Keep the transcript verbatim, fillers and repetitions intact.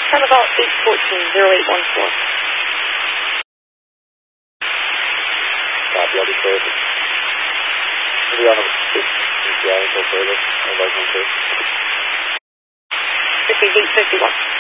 Have about eight fourteen, zero eight one four. Copy, I'll be clear. We'll be on the P C I until service. I'd like one, too. fifty-eight fifty-one.